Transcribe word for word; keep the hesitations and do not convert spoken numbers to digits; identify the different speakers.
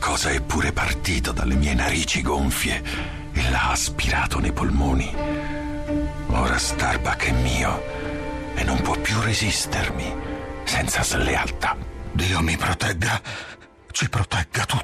Speaker 1: Qualcosa è pure partito dalle mie narici gonfie e l'ha aspirato nei polmoni. Ora Starbuck è mio e non può più resistermi senza slealtà.
Speaker 2: Dio mi protegga, ci protegga tutti.